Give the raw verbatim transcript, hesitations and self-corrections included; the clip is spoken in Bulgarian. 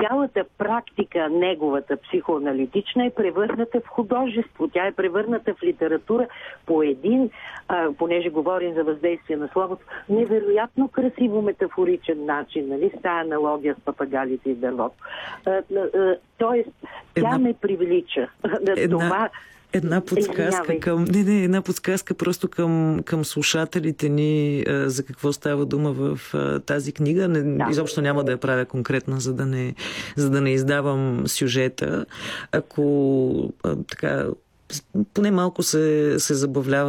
цялата практика, неговата психоаналитична, е превърната в художество. Тя е превърната в литература по един, а, понеже говорим за въздействие на словото, невероятно красиво метафоричен начин, нали, с тази аналогия с папагалите и дървото. А, а, тоест, тя една... ме привлича. Една... Това... Една подсказка към, не, не, една подсказка просто към, към слушателите ни а, за какво става дума в а, тази книга. Не, да. Изобщо няма да я правя конкретна, за да не, за да не издавам сюжета. Ако а, така, поне малко се, се забавлява